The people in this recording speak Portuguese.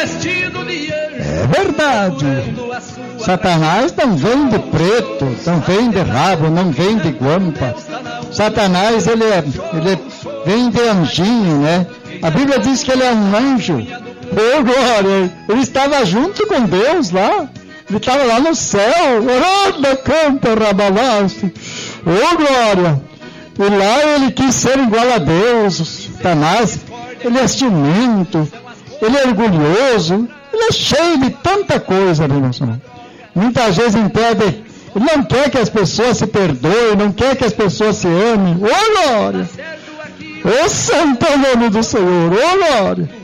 É verdade. Satanás não vem de preto, não vem de rabo, não vem de guampa. Satanás, ele vem de anjinho, né? A Bíblia diz que ele é um anjo. Oh, glória! Ele estava junto com Deus lá. Ele estava lá no céu. Orando, canta, rababaste. Oh, glória! E lá ele quis ser igual a Deus. Satanás, ele é ciumento, ele é orgulhoso, ele é cheio de tanta coisa, meu irmão. Muitas vezes impede, ele não quer que as pessoas se perdoem, não quer que as pessoas se amem. Oh, glória! Oh, santo nome do Senhor! Oh, glória!